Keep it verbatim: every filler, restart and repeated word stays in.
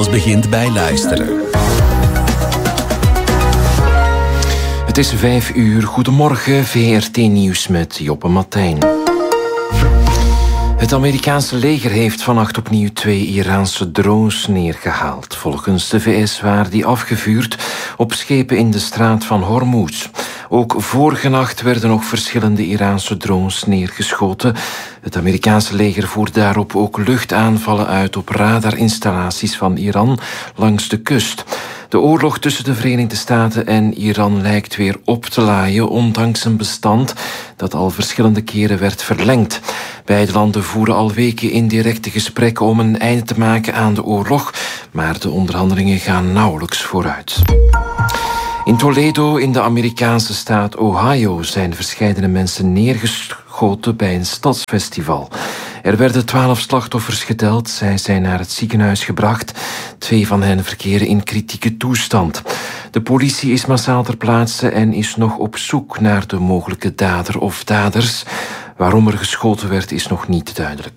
Alles begint bij luisteren. Het is vijf uur. Goedemorgen, V R T-nieuws met Joppe Matijn. Het Amerikaanse leger heeft vannacht opnieuw twee Iraanse drones neergehaald. Volgens de V S waren die afgevuurd op schepen in de straat van Hormuz. Ook vorige nacht werden nog verschillende Iraanse drones neergeschoten. Het Amerikaanse leger voert daarop ook luchtaanvallen uit op radarinstallaties van Iran langs de kust. De oorlog tussen de Verenigde Staten en Iran lijkt weer op te laaien, ondanks een bestand dat al verschillende keren werd verlengd. Beide landen voeren al weken indirecte gesprekken om een einde te maken aan de oorlog, maar de onderhandelingen gaan nauwelijks vooruit. In Toledo, in de Amerikaanse staat Ohio, zijn verscheidene mensen neergeschoten bij een stadsfestival. Er werden twaalf slachtoffers geteld. Zij zijn naar het ziekenhuis gebracht. Twee van hen verkeren in kritieke toestand. De politie is massaal ter plaatse en is nog op zoek naar de mogelijke dader of daders. Waarom er geschoten werd, is nog niet duidelijk.